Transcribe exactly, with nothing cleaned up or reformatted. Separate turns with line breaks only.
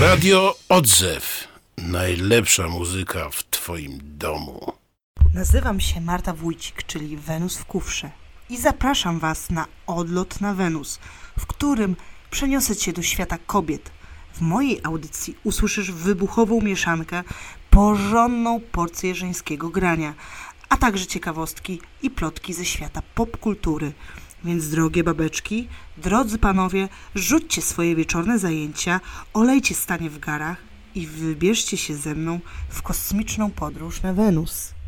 Radio Odzew. Najlepsza muzyka w twoim domu.
Nazywam się Marta Wójcik, czyli Wenus w kufrze. I zapraszam was na odlot na Wenus, w którym przeniosę cię do świata kobiet. W mojej audycji usłyszysz wybuchową mieszankę, porządną porcję żeńskiego grania, a także ciekawostki i plotki ze świata popkultury. Więc drogie babeczki, drodzy panowie, rzućcie swoje wieczorne zajęcia, olejcie stanie w garach i wybierzcie się ze mną w kosmiczną podróż na Wenus.